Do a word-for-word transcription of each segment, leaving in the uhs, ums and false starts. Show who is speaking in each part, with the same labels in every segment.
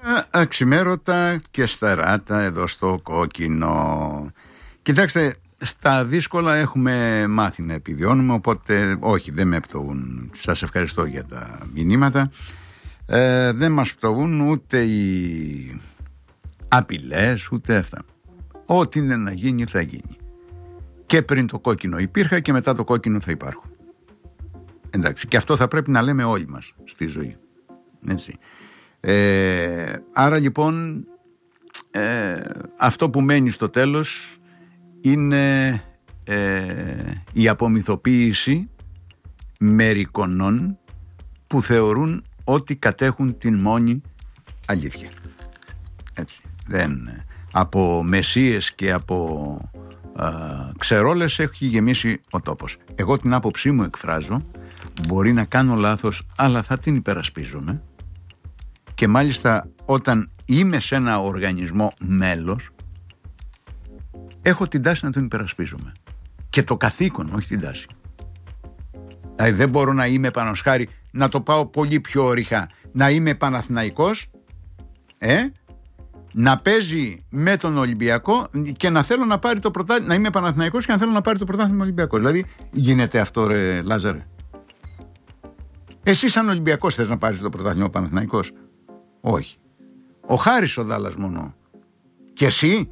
Speaker 1: Αξιμέρωτα και στεράτα εδώ στο κόκκινο. Κοιτάξτε, στα δύσκολα έχουμε μάθει να επιβιώνουμε, οπότε όχι, δεν με πτωούν. Σας ευχαριστώ για τα μηνύματα. ε, Δεν μας πτωούν ούτε οι απειλές ούτε αυτά. Ό,τι είναι να γίνει θα γίνει. Και πριν το κόκκινο υπήρχα και μετά το κόκκινο θα υπάρχουν. Εντάξει, και αυτό θα πρέπει να λέμε όλοι μας στη ζωή. Έτσι. Ε, άρα λοιπόν ε, αυτό που μένει στο τέλος είναι ε, η απομυθοποίηση μερικονών που θεωρούν ότι κατέχουν την μόνη αλήθεια. Έτσι. Δεν, από μεσίες και από α, ξερόλες έχει γεμίσει ο τόπος. Εγώ την άποψή μου εκφράζω, μπορεί να κάνω λάθος αλλά θα την υπερασπίζομαι. Και μάλιστα όταν είμαι σε ένα οργανισμό μέλος, έχω την τάση να τον υπερασπίζομαι. Και το καθήκον, όχι την τάση. Δηλαδή δεν μπορώ να είμαι Πανοσχάρη, να το πάω πολύ πιο ωρυχά, να είμαι Παναθηναϊκός, ε, να παίζει με τον Ολυμπιακό και να θέλω να πάρει το πρωτάθλημα, να είμαι Παναθηναϊκός και να θέλω να πάρει το πρωτάθλημα Ολυμπιακός. Δηλαδή γίνεται αυτό, ρε Λάζαρε? Εσύ σαν Ολυμπιακός θες να πάρεις το πρωτάθλημα Παναθηναϊκός? Όχι. Ο Χάρης ο Δάλλας μόνο. Και εσύ?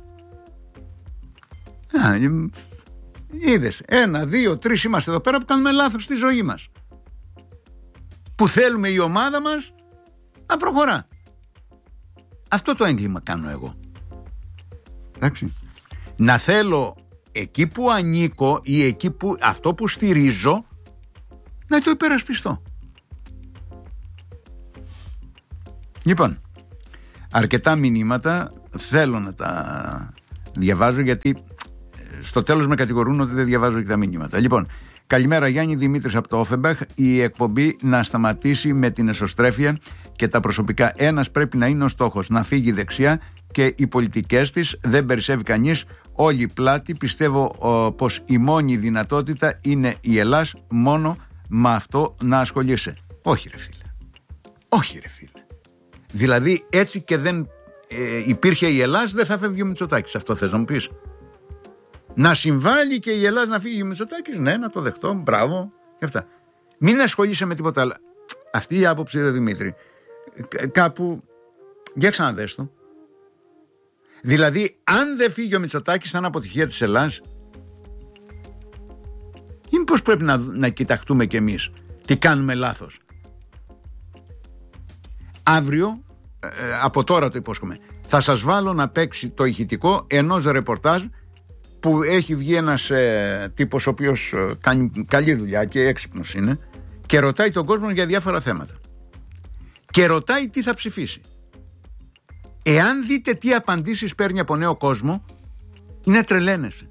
Speaker 1: Α, είδες, ένα, δύο, τρεις είμαστε εδώ πέρα που κάνουμε λάθος στη ζωή μας. Που θέλουμε η ομάδα μας να προχωρά. Αυτό το έγκλημα κάνω εγώ. Εντάξει. Να θέλω εκεί που ανήκω ή εκεί που αυτό που στηρίζω να το υπερασπιστώ. Λοιπόν, αρκετά μηνύματα θέλω να τα διαβάζω, γιατί στο τέλος με κατηγορούν ότι δεν διαβάζω και τα μηνύματα. Λοιπόν, καλημέρα Γιάννη, Δημήτρης από το Όφεμπαχ. Η εκπομπή να σταματήσει με την εσωστρέφεια και τα προσωπικά. Ένας πρέπει να είναι ο στόχος, να φύγει δεξιά και οι πολιτικές της δεν περισσεύει κανείς. Όλοι πλάτη. Πιστεύω ο, πως η μόνη δυνατότητα είναι η Ελλάς, μόνο με αυτό να ασχολείσαι. Όχι ρε φίλε. Όχι ρε φίλε. Δηλαδή έτσι και δεν ε, υπήρχε η Ελλάς, δεν θα φεύγει ο Μητσοτάκης. Αυτό θες να μου πεις? Να συμβάλλει και η Ελλάς να φύγει ο Μητσοτάκης? Ναι, να το δεχτώ, μπράβο και αυτά. Μην ασχολείσαι με τίποτα άλλο. Αυτή η άποψη, ρε Δημήτρη, κάπου για ξαναδες το. Δηλαδή αν δεν φύγει ο Μητσοτάκης θα είναι αποτυχία της Ελλάς? Ή μήπως πρέπει να, να κοιταχτούμε κι εμείς τι κάνουμε λάθος? Αύριο, ε, από τώρα το υπόσχομαι, θα σας βάλω να παίξει το ηχητικό ενός ρεπορτάζ που έχει βγει ένας ε, τύπος ο οποίος ε, κάνει καλή δουλειά και έξυπνος είναι και ρωτάει τον κόσμο για διάφορα θέματα. Και ρωτάει τι θα ψηφίσει. Εάν δείτε τι απαντήσεις παίρνει από νέο κόσμο, είναι τρελαίνεσαι.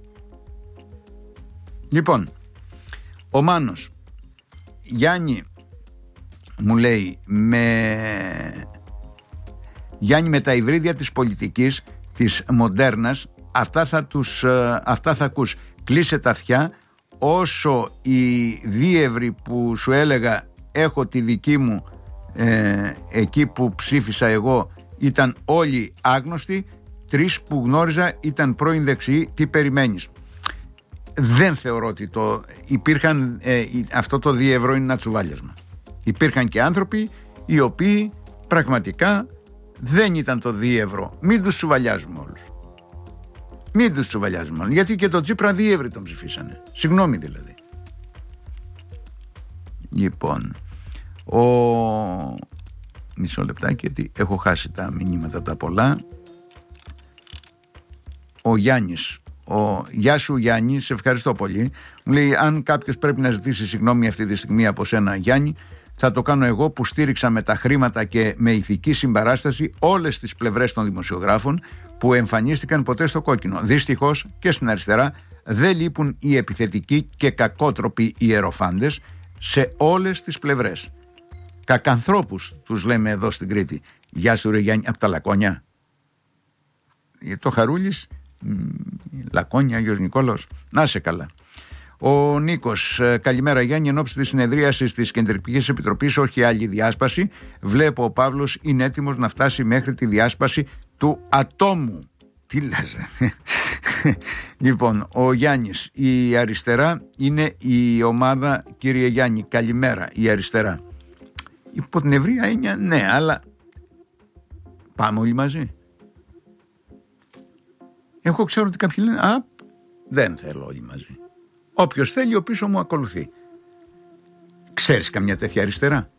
Speaker 1: Λοιπόν, ο Μάνος, Γιάννη, μου λέει, με... Γιάννη, με τα υβρίδια της πολιτικής, της μοντέρνας, αυτά θα, τους, αυτά θα ακούς. Κλείσε τα αυτιά, όσο η δίευρη που σου έλεγα έχω τη δική μου ε, εκεί που ψήφισα εγώ ήταν όλοι άγνωστοι, τρεις που γνώριζα ήταν πρώην δεξιοί, τι περιμένεις? Δεν θεωρώ ότι το υπήρχαν, ε, αυτό το διευρώ είναι ένα τσουβάλιασμα. Υπήρχαν και άνθρωποι οι οποίοι πραγματικά δεν ήταν το δίευρο. Μην τους τσουβαλιάζουμε όλους. Μην τους τσουβαλιάζουμε όλους. Γιατί και το Τσίπρα διεύρη τον ψηφίσανε. Συγγνώμη δηλαδή. Λοιπόν, ο... μισό λεπτάκι γιατί έχω χάσει τα μηνύματα τα πολλά. Ο Γιάννης, ο... Γεια σου Γιάννη, σε ευχαριστώ πολύ. Μου λέει, αν κάποιος πρέπει να ζητήσει συγγνώμη αυτή τη στιγμή από σένα Γιάννη, θα το κάνω εγώ που στήριξα με τα χρήματα και με ηθική συμπαράσταση όλες τις πλευρές των δημοσιογράφων που εμφανίστηκαν ποτέ στο κόκκινο. Δυστυχώς και στην αριστερά δεν λείπουν οι επιθετικοί και κακότροποι ιεροφάντες σε όλες τις πλευρές. Κακανθρώπους τους λέμε εδώ στην Κρήτη. Γεια σου ρε Γιάννη, από τα Λακώνια. Το Χαρούλης, μ, Λακώνια, Άγιος Νικόλαος. Να σε καλά. Ο Νίκος, καλημέρα Γιάννη, εν ώψη της συνεδρίασης της Κεντρικής Επιτροπής, όχι άλλη διάσπαση. Βλέπω ο Παύλος είναι έτοιμος να φτάσει μέχρι τη διάσπαση του ατόμου. Τι λες? Λοιπόν, ο Γιάννης, η αριστερά είναι η ομάδα, κύριε Γιάννη, καλημέρα, η αριστερά. Υπό την ευρεία έννοια, ναι, αλλά πάμε όλοι μαζί. Εγώ ξέρω ότι κάποιοι λένε, α, δεν θέλω όλοι μαζί. Όποιος θέλει ο πίσω μου ακολουθεί. Ξέρεις καμιά τέτοια αριστερά?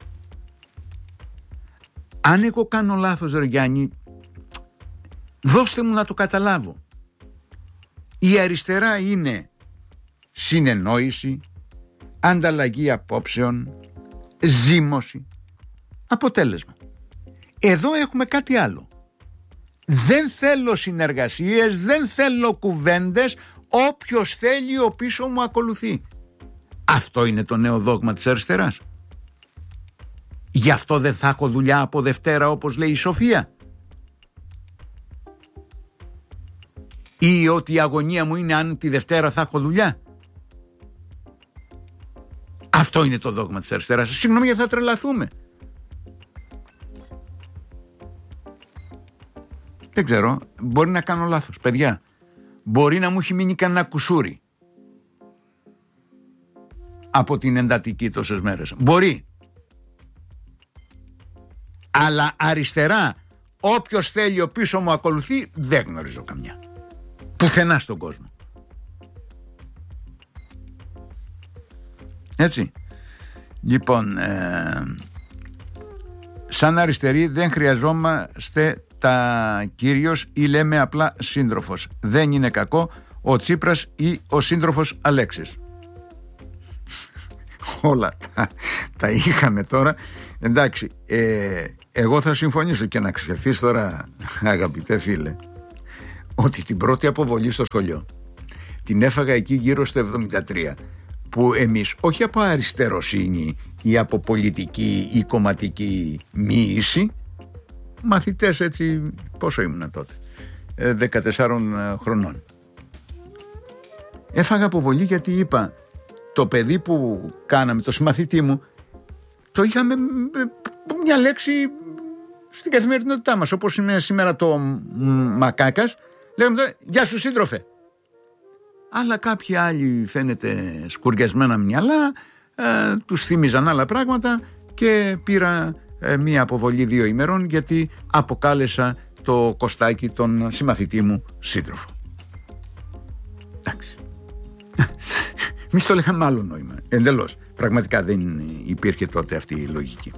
Speaker 1: Αν εγώ κάνω λάθος, ρε Γιάννη, δώστε μου να το καταλάβω. Η αριστερά είναι συνεννόηση, ανταλλαγή απόψεων, ζήμωση, αποτέλεσμα. Εδώ έχουμε κάτι άλλο. Δεν θέλω συνεργασίες, δεν θέλω κουβέντες, όποιος θέλει ο πίσω μου ακολουθεί. Αυτό είναι το νέο δόγμα της αριστεράς. Γι' αυτό δεν θα έχω δουλειά από Δευτέρα, όπως λέει η Σοφία. Ή ότι η αγωνία μου είναι αν τη Δευτέρα θα έχω δουλειά. Αυτό είναι το δόγμα της αριστεράς. Συγγνώμη, γιατί θα τρελαθούμε. Δεν ξέρω, μπορεί να κάνω λάθος, παιδιά. Μπορεί να μου έχει μείνει κανένα κουσούρι από την εντατική τόσες μέρες. Μπορεί. Αλλά αριστερά, όποιος θέλει ο πίσω μου ακολουθεί, δεν γνωρίζω καμιά. Πουθενά στον κόσμο. Έτσι. Λοιπόν, ε, σαν αριστεροί δεν χρειαζόμαστε τα κύριος ή λέμε απλά σύντροφος. Δεν είναι κακό ο Τσίπρας ή ο σύντροφος Αλέξης. Όλα τα, τα είχαμε τώρα. Εντάξει, ε, εγώ θα συμφωνήσω και να ξεφθείς τώρα, αγαπητέ φίλε, ότι την πρώτη αποβολή στο σχολείο την έφαγα εκεί γύρω στο εβδομήντα τρία, που εμείς όχι από αριστεροσύνη ή από πολιτική ή κομματική μοίηση, μαθητές έτσι, πόσο ήμουνα τότε, δεκατεσσάρων χρονών, έφαγα αποβολή γιατί είπα, το παιδί που κάναμε, το συμμαθητή μου, το είχαμε μια λέξη στην καθημερινότητά μας, όπως είναι σήμερα το μακάκας, λέγαμε γεια σου σύντροφε. Αλλά κάποιοι άλλοι φαίνεται σκουριασμένα μυαλά, ε, τους θύμιζαν άλλα πράγματα και πήρα ε, μία αποβολή δύο ημερών γιατί αποκάλεσα το Κωστάκι, τον συμμαθητή μου, σύντροφο. Εντάξει. Εμείς το λέγαμε άλλο νόημα, εντελώς. Πραγματικά δεν υπήρχε τότε αυτή η λογική.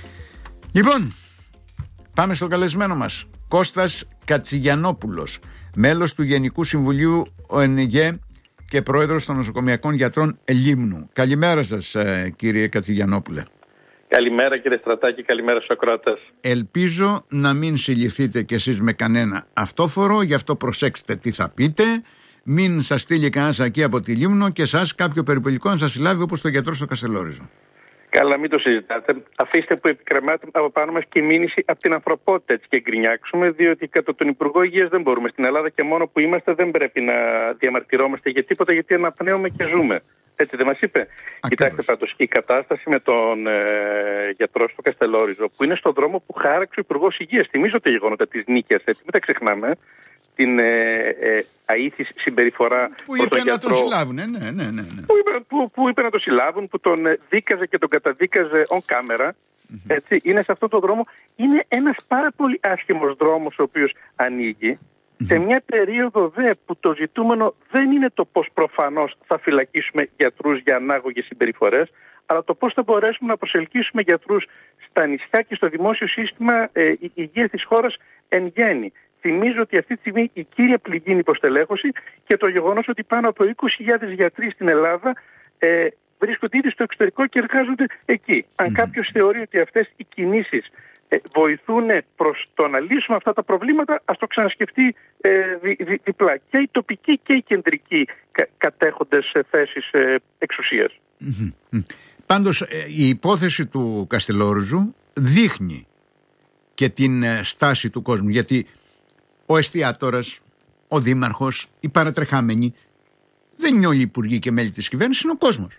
Speaker 1: Λοιπόν, πάμε στο καλεσμένο μας. Κώστας Κατσιγιαννόπουλος, μέλος του Γενικού Συμβουλίου ΟΕΝΓΕ και πρόεδρος των νοσοκομιακών γιατρών Λίμνου. Καλημέρα σας, κύριε Κατσιγιαννόπουλε.
Speaker 2: Καλημέρα κύριε Στρατάκη, καλημέρα στους ακροατές.
Speaker 1: Ελπίζω να μην συλληφθείτε κι εσείς με κανένα αυτόφορο, γι' αυτό προσέξτε τι θα πείτε. Μην σας στείλει κανένας εκεί από τη Λίμνο και σας κάποιο περιπολικό να σας συλλάβει όπως το γιατρό στο Καστελόριζο.
Speaker 2: Καλά, μην το συζητάτε. Αφήστε που επικρεμάται από πάνω μας και μήνυση από την ανθρωπότητα, έτσι, και γκρινιάξουμε, διότι κατά τον Υπουργό Υγείας δεν μπορούμε. Στην Ελλάδα και μόνο που είμαστε δεν πρέπει να διαμαρτυρόμαστε για τίποτα, γιατί αναπνέουμε και ζούμε. Έτσι δεν μας είπε? Ακριβώς. Κοιτάξτε πάντως, η κατάσταση με τον ε, γιατρό στο Καστελόριζο, που είναι στον δρόμο που χάραξε ο Υπουργός Υγείας. Θυμίζω τα γεγονότα της νίκης, έτσι, μην τα ξεχνάμε. Την ε, ε, αήθη συμπεριφορά
Speaker 1: που είπε τον να γιατρό, τον συλλάβουν, ναι, ναι, ναι, ναι.
Speaker 2: Που, είπε, που, που είπε να τον συλλάβουν, που τον δίκαζε και τον καταδίκαζε on camera. Mm-hmm. Έτσι, είναι σε αυτόν τον δρόμο. Είναι ένας πάρα πολύ άσχημος δρόμος ο οποίος ανοίγει mm-hmm. σε μια περίοδο δε που το ζητούμενο δεν είναι το πώς προφανώς θα φυλακίσουμε γιατρούς για ανάγωγες συμπεριφορές, αλλά το πώς θα μπορέσουμε να προσελκύσουμε γιατρούς στα νησιά και στο δημόσιο σύστημα ε, υγείας της χώρας εν γέννη. Θυμίζω ότι αυτή τη στιγμή η κύρια πληγή είναι η υποστελέχωση και το γεγονός ότι πάνω από είκοσι χιλιάδες γιατροί στην Ελλάδα ε, βρίσκονται ήδη στο εξωτερικό και εργάζονται εκεί. Αν mm-hmm. κάποιος θεωρεί ότι αυτές οι κινήσεις ε, βοηθούν προς το να λύσουμε αυτά τα προβλήματα, ας το ξανασκεφτεί ε, δι, δι, διπλά. Και οι τοπικοί και οι κεντρικοί κα, κατέχοντες ε, θέσεις ε, εξουσίας.
Speaker 1: Mm-hmm. Πάντως ε, η υπόθεση του Καστελόριζου δείχνει και την ε, στάση του κόσμου, γιατί ο εστιατόρας, ο δήμαρχος, οι παρατρεχάμενοι δεν είναι όλοι οι υπουργοί και μέλη της κυβέρνησης, είναι ο κόσμος.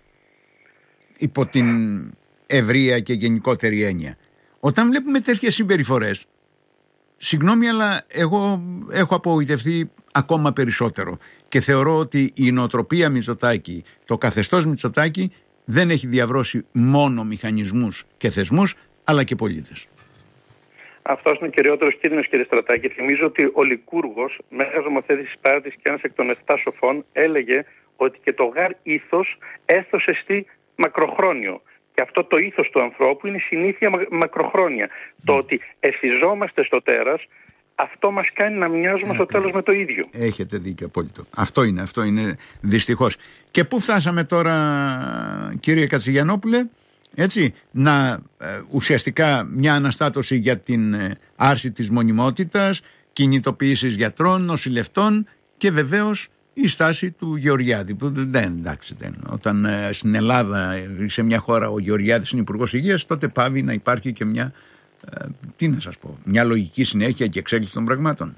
Speaker 1: Υπό την ευρεία και γενικότερη έννοια. Όταν βλέπουμε τέτοιες συμπεριφορές, συγγνώμη, αλλά εγώ έχω απογοητευτεί ακόμα περισσότερο και θεωρώ ότι η νοοτροπία Μητσοτάκη, το καθεστώς Μητσοτάκη δεν έχει διαβρώσει μόνο μηχανισμούς και θεσμούς, αλλά και πολίτες.
Speaker 2: Αυτός είναι ο κυριότερος κίνδυνος, κύριε Στρατάκη. Θυμίζω ότι ο Λικούργος, μέγας νομοθέτης της Πάρτης και ένας εκ των εφτά σοφών, έλεγε ότι και το γάρ ήθος έθωσε στη μακροχρόνιο. Και αυτό το ήθος του ανθρώπου είναι συνήθεια μακροχρόνια. Mm. Το ότι εθιζόμαστε στο τέρας, αυτό μας κάνει να μοιάζουμε yeah, στο τέλος με το ίδιο.
Speaker 1: Έχετε δίκιο απόλυτο. Αυτό είναι, αυτό είναι δυστυχώς. Και πού φτάσαμε τώρα, κύριε Κατσιγιαννόπουλε, έτσι, να ε, ουσιαστικά μια αναστάτωση για την ε, άρση της μονιμότητας, κινητοποιήσεις γιατρών, νοσηλευτών και βεβαίως η στάση του Γεωργιάδη, που δεν, εντάξει, δεν. Όταν ε, στην Ελλάδα, σε μια χώρα, ο Γεωργιάδης είναι υπουργός υγείας, τότε πάβει να υπάρχει και μια, ε, τι να σας πω, μια λογική συνέχεια και εξέλιξη των πραγμάτων.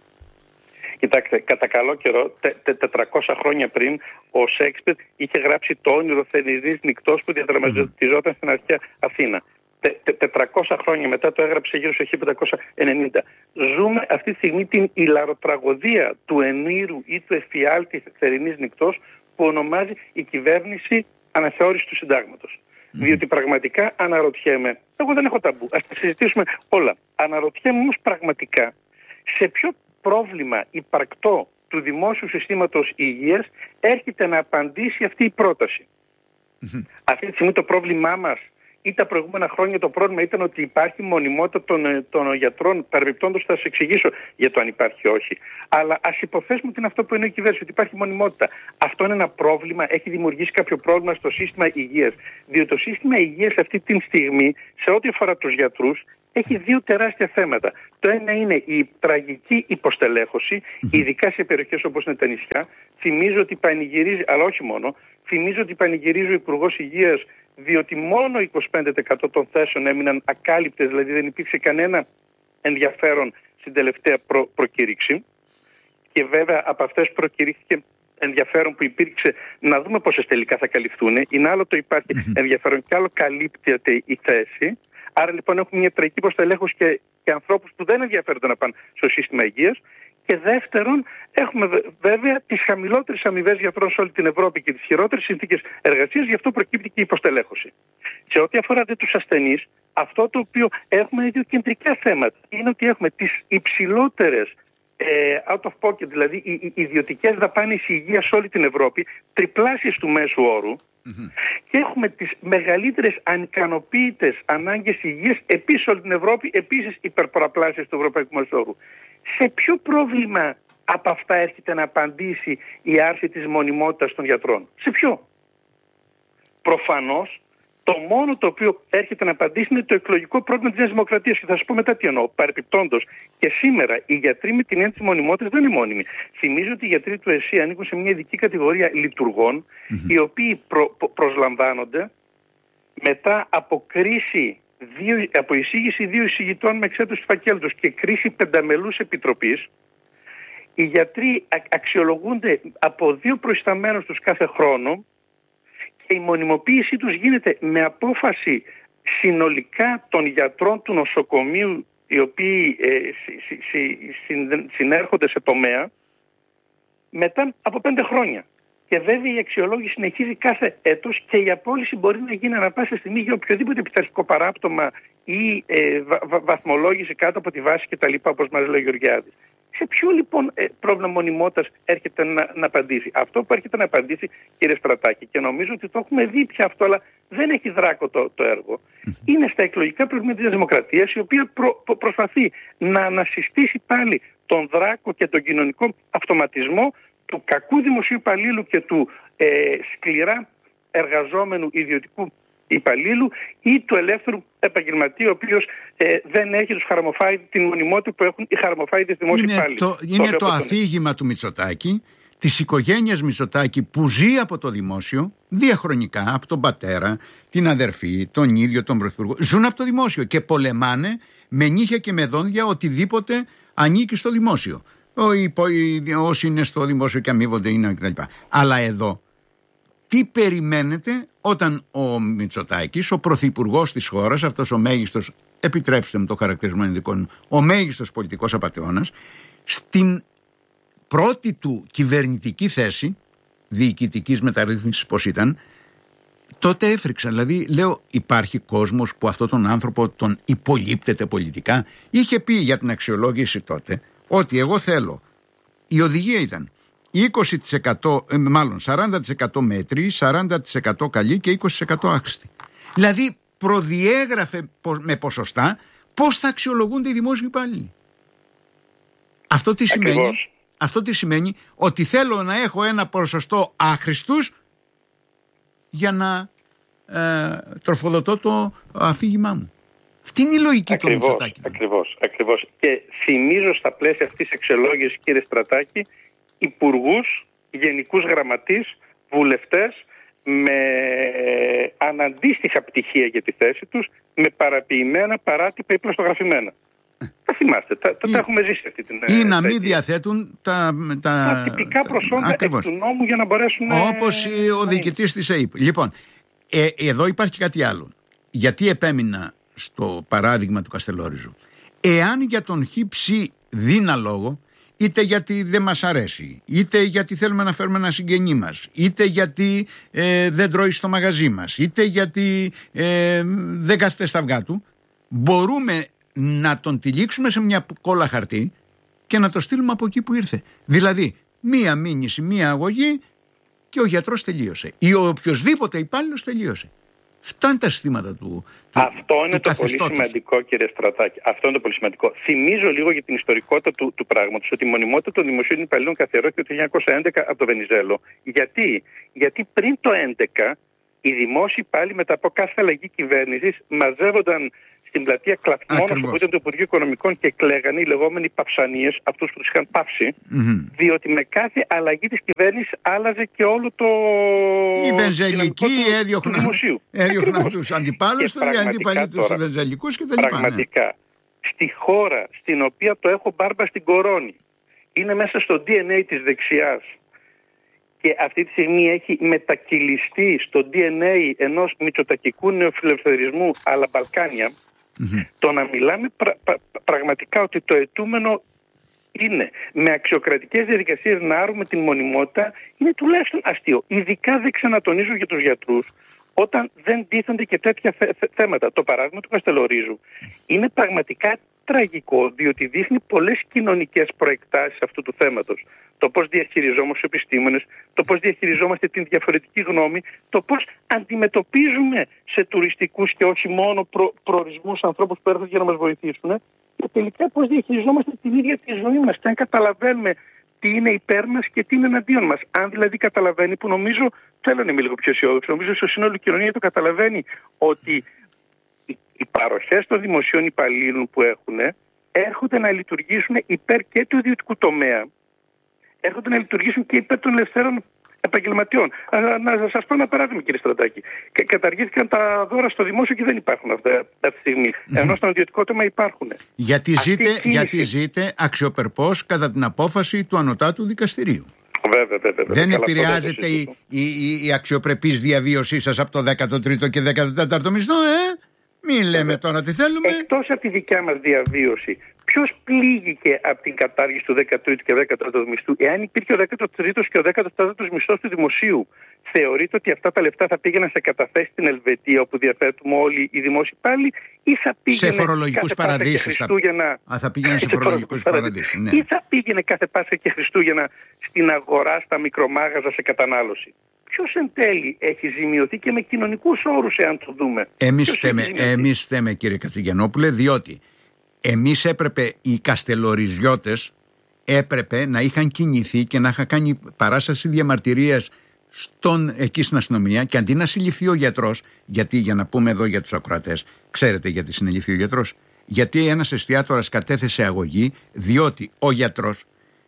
Speaker 2: Κοιτάξτε, κατά καλό καιρό, τε, τε, τετρακόσια χρόνια πριν, ο Σέξπιρ είχε γράψει το όνειρο Θενιδής νυκτός που διαδραματιζόταν mm. στην αρχαία Αθήνα. Τε, τε, τετρακόσια χρόνια μετά το έγραψε γύρω στο χίλια πεντακόσια ενενήντα. Ζούμε αυτή τη στιγμή την ηλαροτραγωδία του ενήρου ή του εφιάλτη θερινής νυκτός που ονομάζει η κυβέρνηση αναθεώρηση του συντάγματος. Mm. Διότι πραγματικά αναρωτιέμαι, εγώ δεν έχω ταμπού, ας τα συζητήσουμε όλα. Αναρωτιέμαι όμως πραγματικά σε ποιο πρόβλημα υπαρκτό του δημόσιου συστήματος υγείας έρχεται να απαντήσει αυτή η πρόταση. Mm-hmm. Αυτή τη στιγμή το πρόβλημά μας ή τα προηγούμενα χρόνια το πρόβλημα ήταν ότι υπάρχει μονιμότητα των, των γιατρών. Παρεμπιπτόντως θα σας εξηγήσω για το αν υπάρχει όχι. Αλλά ας υποθέσουμε ότι είναι αυτό που εννοεί η κυβέρνηση, ότι υπάρχει μονιμότητα. Αυτό είναι ένα πρόβλημα, έχει δημιουργήσει κάποιο πρόβλημα στο σύστημα υγείας. Διότι το σύστημα υγείας αυτή τη στιγμή, σε ό,τι αφορά τους γιατρούς, έχει δύο τεράστια θέματα. Το ένα είναι η τραγική υποστελέχωση, ειδικά σε περιοχές όπως είναι τα νησιά. Θυμίζω ότι πανηγυρίζει, αλλά όχι μόνο, θυμίζω ότι πανηγυρίζει ο Υπουργός Υγείας, διότι μόνο είκοσι πέντε τοις εκατό των θέσεων έμειναν ακάλυπτες, δηλαδή δεν υπήρξε κανένα ενδιαφέρον στην τελευταία προ- προκήρυξη. Και βέβαια από αυτές προκηρύχθηκε ενδιαφέρον που υπήρξε να δούμε πόσες τελικά θα καλυφθούν. Είναι άλλο το υπάρχει ενδιαφέρον και άλλο καλύπτεται η θέση. Άρα λοιπόν έχουμε μια τραγική υποστελέχωση και, και ανθρώπους που δεν ενδιαφέρονται να πάνε στο σύστημα υγείας. Και δεύτερον, έχουμε βέβαια τις χαμηλότερες αμοιβές γιατρών σε όλη την Ευρώπη και τις χειρότερες συνθήκες εργασίας, γι' αυτό προκύπτει και η υποστελέχωση. Σε ό,τι αφορά δε τους ασθενείς, αυτό το οποίο έχουμε δύο κεντρικά θέματα είναι ότι έχουμε τις υψηλότερες ε, out of pocket, δηλαδή οι, οι ιδιωτικές δαπάνες υγείας σε όλη την Ευρώπη, τριπλάσιες του μέσου όρου. Mm-hmm. Και έχουμε τις μεγαλύτερες ανικανοποίητες ανάγκες υγείας επίσης σε όλη την Ευρώπη, επίσης υπερπαραπλάσιες του ευρωπαϊκού μέσου όρου. Σε ποιο πρόβλημα από αυτά έρχεται να απαντήσει η άρση της μονιμότητας των γιατρών? Σε ποιο? Προφανώς το μόνο το οποίο έρχεται να απαντήσει είναι το εκλογικό πρόβλημα της Νέας Δημοκρατίας. Και θα σας πω μετά τι εννοώ. Παρεπιπτόντως, και σήμερα οι γιατροί με την έννοια της μονιμότητας δεν είναι μόνιμοι. Θυμίζω ότι οι γιατροί του ΕΣΥ ανήκουν σε μια ειδική κατηγορία λειτουργών, mm-hmm. οι οποίοι προ, προ, προσλαμβάνονται μετά από κρίση, δύο, από εισήγηση δύο εισηγητών με εξέταση του φακέλου τους και κρίση πενταμελούς επιτροπής. Οι γιατροί αξιολογούνται από δύο προϊσταμένους τους κάθε χρόνο και η μονιμοποίησή τους γίνεται με απόφαση συνολικά των γιατρών του νοσοκομείου, οι οποίοι ε, συ, συ, συ, συνέρχονται σε τομέα μετά από πέντε χρόνια. Και βέβαια η αξιολόγηση συνεχίζει κάθε έτος και η απόλυση μπορεί να γίνει ανά πάσα στιγμή για οποιοδήποτε πειθαρχικό παράπτωμα ή ε, βα, βα, βαθμολόγηση κάτω από τη βάση κτλ. Όπως μας λέει ο Γεωργιάδης. Σε ποιο λοιπόν ε, πρόβλημα μονιμότητας έρχεται να, να απαντήσει? Αυτό που έρχεται να απαντήσει, κύριε Στρατάκη, και νομίζω ότι το έχουμε δει πια αυτό, αλλά δεν έχει δράκο το, το έργο, είναι στα εκλογικά προβλήματα της Δημοκρατίας, η οποία προ, προ, προσπαθεί να ανασυστήσει πάλι τον δράκο και τον κοινωνικό αυτοματισμό του κακού δημοσίου υπαλλήλου και του ε, σκληρά εργαζόμενου ιδιωτικού υπαλλήλου ή του ελεύθερου επαγγελματία, ο οποίος ε, δεν έχει τους χαρμοφάιδες, την μονιμότητα που έχουν οι χαρμοφάιδες δημόσιοι υπάλληλοι.
Speaker 1: Το, είναι το, το αφήγημα του Μητσοτάκη, της οικογένειας Μητσοτάκη που ζει από το δημόσιο διαχρονικά, από τον πατέρα, την αδερφή, τον ίδιο τον πρωθυπουργό. Ζουν από το δημόσιο και πολεμάνε με νύχια και με δόντια οτιδήποτε ανήκει στο δημόσιο. όσοι είναι στο δημόσιο και αμείβονται είναι κτλ. Αλλά εδώ τι περιμένετε όταν ο Μητσοτάκης, ο πρωθυπουργός της χώρας, αυτός ο μέγιστος, επιτρέψτε μου το χαρακτηρισμό ειδικών, ο μέγιστος πολιτικός απατεώνας, στην πρώτη του κυβερνητική θέση, διοικητικής μεταρρύθμισης πως ήταν, τότε έφρυξα. Δηλαδή λέω, υπάρχει κόσμος που αυτόν τον άνθρωπο τον υπολείπτεται πολιτικά. Είχε πει για την αξιολόγηση τότε ότι εγώ θέλω, η οδηγία ήταν είκοσι τοις εκατό, μάλλον σαράντα τοις εκατό μέτρη, σαράντα τοις εκατό καλή και είκοσι τοις εκατό άχρηστη. Δηλαδή προδιέγραφε με ποσοστά πώς θα αξιολογούνται οι δημόσιοι υπάλληλοι. Αυτό τι σημαίνει? Αυτό τι σημαίνει? Ότι θέλω να έχω ένα ποσοστό άχρηστους για να ε, τροφοδοτώ το αφήγημά μου. Αυτή είναι η λογική του Μητσοτάκη.
Speaker 2: Ακριβώς, ακριβώς. Και θυμίζω στα πλαίσια αυτής της αξιολόγησης, κύριε Στρατάκη, υπουργούς, γενικούς γραμματείς, βουλευτές με αναντίστοιχα πτυχία για τη θέση τους, με παραποιημένα, παράτυπα ή πλαστογραφημένα. Τα θυμάστε, τα, τα, ή, τα έχουμε ζήσει αυτή την
Speaker 1: ή να μην διαθέτουν τα, τα,
Speaker 2: τα τυπικά προσόντα εκ του νόμου για να μπορέσουν...
Speaker 1: Όπως ε, ο διοικητής της ΕΕΠ. Λοιπόν, ε, εδώ υπάρχει κάτι άλλο. Γιατί επέμεινα στο παράδειγμα του Καστελόριζου? Εάν για τον χύψη δίνα λόγο, είτε γιατί δεν μας αρέσει, είτε γιατί θέλουμε να φέρουμε ένα συγγενή μας, είτε γιατί ε, δεν τρώει στο μαγαζί μας, είτε γιατί ε, δεν κάθεται στα αυγά του, μπορούμε να τον τυλίξουμε σε μια κόλλα χαρτί και να το στείλουμε από εκεί που ήρθε. Δηλαδή, μία μήνυση, μία αγωγή και ο γιατρός τελείωσε. Ή ο οποιοσδήποτε υπάλληλος τελείωσε. Αυτά είναι τα συστήματα του.
Speaker 2: Αυτό είναι το πολύ σημαντικό, κύριε Στρατάκη. Αυτό είναι το πολύ σημαντικό. Θυμίζω λίγο για την ιστορικότητα του, του πράγματος ότι η μονιμότητα των δημοσίων υπαλλήλων καθιερώθηκε το χίλια εννιακόσια έντεκα από το Βενιζέλο. Γιατί? Γιατί πριν το έντεκα οι δημόσιοι υπάλληλοι μετά από κάθε αλλαγή κυβέρνησης μαζεύονταν στην πλατεία Κλαθμόνος, που ήταν το Υπουργείο Οικονομικών, και κλαίγανε οι λεγόμενοι παυσανίες, αυτούς που τους είχαν πάυσει, mm-hmm. διότι με κάθε αλλαγή της κυβέρνησης άλλαζε και όλο το.
Speaker 1: Οι Βενζελικοί έδιωχναν τους αντιπάλους του, οι αντίπαλοι τους Βενζελικούς κτλ.
Speaker 2: Πραγματικά, ναι. Στη χώρα στην οποία το έχω μπάρμπα στην κορώνη, είναι μέσα στο ντι εν έι της δεξιάς και αυτή τη στιγμή έχει μετακυλιστεί στο ντι εν έι ενός μητσοτακικού νεοφιλελευθερισμού αλλά Μπαλκάνια, mm-hmm. το να μιλάμε πρα, πρα, πραγματικά ότι το αιτούμενο είναι με αξιοκρατικές διαδικασίες να άρουμε την μονιμότητα, είναι τουλάχιστον αστείο. Ειδικά δεν ξανατονίζω για τους γιατρούς όταν δεν τίθενται και τέτοια θέ, θέ, θέματα. Το παράδειγμα του Καστελορίζου είναι πραγματικά τραγικό, διότι δείχνει πολλές κοινωνικές προεκτάσεις αυτού του θέματος. Το πώς διαχειριζόμαστε τους επιστήμονες, το πώς διαχειριζόμαστε την διαφορετική γνώμη, το πώς αντιμετωπίζουμε σε τουριστικούς και όχι μόνο προ, προορισμούς ανθρώπους που έρχονται για να μας βοηθήσουν, και τελικά πώς διαχειριζόμαστε την ίδια τη ζωή μας και αν καταλαβαίνουμε τι είναι υπέρ μας και τι είναι εναντίον μας. Αν δηλαδή καταλαβαίνει, που νομίζω, θέλω να είμαι λίγο πιο αισιόδοξο, νομίζω στο σύνολο η κοινωνία το καταλαβαίνει, ότι οι παροχές των δημοσίων υπαλλήλων που έχουν έρχονται να λειτουργήσουν υπέρ και του ιδιωτικού τομέα, έρχονται να λειτουργήσουν και υπέρ των ελευθέρων επαγγελματιών. Να σας πω ένα παράδειγμα, κύριε Στρατάκη. Καταργήθηκαν τα δώρα στο δημόσιο και δεν υπάρχουν αυτά αυτή τη στιγμή. Mm-hmm. Ενώ στον ιδιωτικό τομέα υπάρχουν.
Speaker 1: Γιατί ζείτε, γιατί ζείτε αξιοπερπώς κατά την απόφαση του Ανωτάτου Δικαστηρίου.
Speaker 2: Βέβαια, βέβαια,
Speaker 1: δεν επηρεάζεται η, η, η, η αξιοπρεπής διαβίωσή σας από το δέκατο τρίτο και δέκατο τέταρτο μισθό, ε? Μην λέμε βέβαια. Τώρα τι θέλουμε.
Speaker 2: Εκτός από τη δικιά μας διαβίωση, ποιος πλήγηκε από την κατάργηση του δέκατου τρίτου και δέκατου τέταρτου μισθού? Εάν υπήρχε ο δέκατος τρίτος και ο δέκατος τέταρτος μισθός του δημοσίου, θεωρείτε ότι αυτά τα λεφτά θα πήγαιναν σε καταθέσεις στην Ελβετία, όπου διαθέτουμε όλοι οι δημόσιοι υπάλληλοι, ή θα πήγαινε
Speaker 1: σε φορολογικούς παραδείσους?
Speaker 2: Χριστούγεννα...
Speaker 1: Α, θα πήγαινε σε φορολογικούς παραδείσους. Ναι.
Speaker 2: Ή θα πήγαινε κάθε Πάσχα και Χριστούγεννα στην αγορά, στα μικρομάγαζα, σε κατανάλωση? Ποιος εν τέλει έχει ζημιωθεί και με κοινωνικούς όρους, εάν το δούμε?
Speaker 1: Εμείς θέμε, εμείς θέμε, κύριε Κατσιγιαννόπουλε, διότι εμείς έπρεπε, οι καστελοριζιώτες έπρεπε να είχαν κινηθεί και να είχαν κάνει παράσταση διαμαρτυρίας στον, εκεί στην αστυνομία, και αντί να συλληφθεί ο γιατρός, γιατί, για να πούμε εδώ για τους ακροατές, ξέρετε γιατί συνελήφθη ο γιατρός? Γιατί ένας εστιατόρας κατέθεσε αγωγή, διότι ο γιατρός,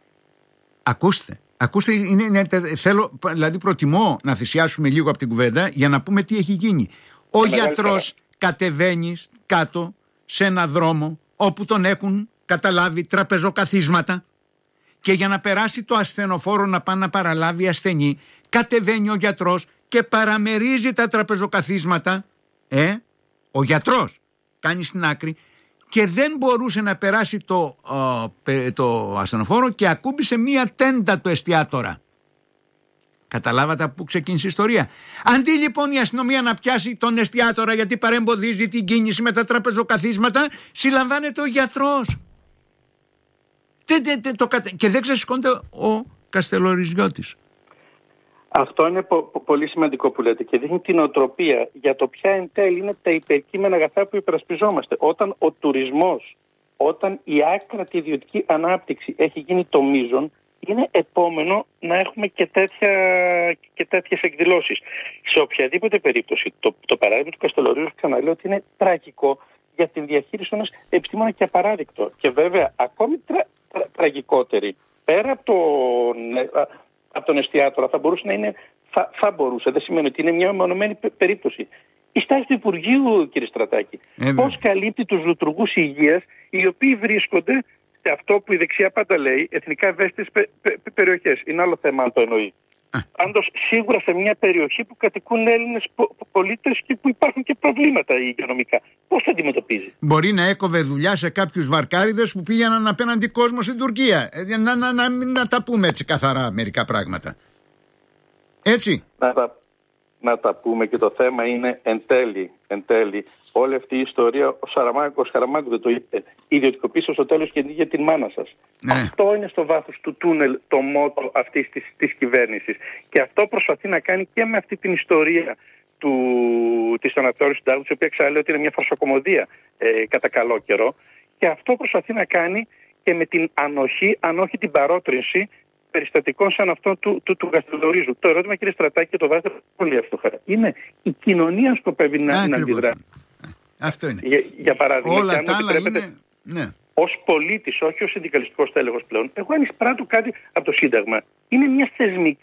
Speaker 1: ακούστε, Ακούστε, είναι, είναι, θέλω, δηλαδή προτιμώ να θυσιάσουμε λίγο από την κουβέντα για να πούμε τι έχει γίνει. Ο
Speaker 2: Μεγάλη
Speaker 1: γιατρός καλά. κατεβαίνει κάτω σε ένα δρόμο όπου τον έχουν καταλάβει τραπεζοκαθίσματα και για να περάσει το ασθενοφόρο να πάει να παραλάβει ασθενή, κατεβαίνει ο γιατρός και παραμερίζει τα τραπεζοκαθίσματα. Ε, ο γιατρός κάνει στην άκρη και δεν μπορούσε να περάσει το, ε, το ασθενοφόρο και ακούμπησε μία τέντα το εστιατόρα. Καταλάβατε από πού ξεκίνησε η ιστορία. Αντί λοιπόν η αστυνομία να πιάσει τον εστιατόρα γιατί παρεμποδίζει την κίνηση με τα τραπεζοκαθίσματα, συλλαμβάνεται ο γιατρός. Και δεν ξεσηκώνεται ο Καστελοριζιώτης.
Speaker 2: Αυτό είναι πο- πο- πολύ σημαντικό που λέτε και δείχνει την οτροπία για το ποια εν τέλει είναι τα υπερκείμενα αγαθά που υπερασπιζόμαστε. Όταν ο τουρισμός, όταν η άκρατη ιδιωτική ανάπτυξη έχει γίνει το μείζον, είναι επόμενο να έχουμε και, τέτοια, και τέτοιες εκδηλώσεις. Σε οποιαδήποτε περίπτωση, το, το παράδειγμα του Καστελορίου, ξαναλέω ότι είναι τραγικό για την διαχείριση ενός επιστήμονα και απαράδεικτο. Και βέβαια, ακόμη τρα, τρα, τραγικότερη, πέρα από τον, από τον εστιατόρα, θα μπορούσε να είναι, θα, θα μπορούσε, δεν σημαίνει ότι είναι μια μεμονωμένη περίπτωση. Η στάση του Υπουργείου, κύριε Στρατάκη, ε, πώς καλύπτει τους λειτουργούς υγείας, οι οποίοι βρίσκονται σε αυτό που η δεξιά πάντα λέει, εθνικά ευαίσθητες πε, πε, πε, περιοχές. Είναι άλλο θέμα αν το εννοεί. Πάντως σίγουρα σε μια περιοχή που κατοικούν Έλληνες πο, πολίτες και που υπάρχουν και προβλήματα υγειονομικά. Πώς θα αντιμετωπίζει?
Speaker 1: Μπορεί να έκοβε δουλειά σε κάποιους βαρκάριδες που πήγαιναν απέναντι κόσμο στην Τουρκία. Ε, να, να, να, να τα πούμε έτσι καθαρά μερικά πράγματα. Έτσι.
Speaker 2: Να τα, να τα πούμε και το θέμα είναι εν τέλει, εν τέλει όλη αυτή η ιστορία, ο Σαραμάκος Χαραμάκου δεν το είπε, ιδιωτικοποίησε στο τέλος και για την μάνα σας. Ναι. Αυτό είναι στο βάθος του τούνελ το μότο αυτής της, της κυβέρνησης. Και αυτό προσπαθεί να κάνει και με αυτή την ιστορία του, της αναθεώρησης του συντάγματος, η οποία εξάλλου ότι είναι μια φαρσοκομωδία ε, κατά καλό καιρό. Και αυτό προσπαθεί να κάνει και με την ανοχή, αν όχι την παρότρινση, περιστατικών σαν αυτό του, του, του Καστελορίζου. Το ερώτημα, κύριε Στρατάκη, και το βάζετε πολύ εύστοχα, είναι η κοινωνία σκοπεύει να, να αντιδρά.
Speaker 1: Αυτό είναι.
Speaker 2: Για, για παράδειγμα,
Speaker 1: όλα
Speaker 2: και αν
Speaker 1: τα άλλα
Speaker 2: επιτρέπετε,
Speaker 1: είναι... Ναι.
Speaker 2: ως πολίτης, όχι ως συνδικαλιστικός τέλεχος πλέον, εγώ αν εισπράττω κάτι από το Σύνταγμα, είναι μια θεσμική